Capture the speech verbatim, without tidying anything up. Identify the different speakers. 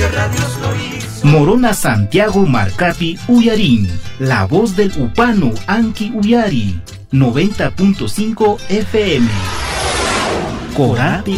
Speaker 1: tierra Dios lo hizo.
Speaker 2: Morona Santiago Marcapi Uyarín, la voz del Upano Anki Uyari, noventa punto cinco F M. Corapi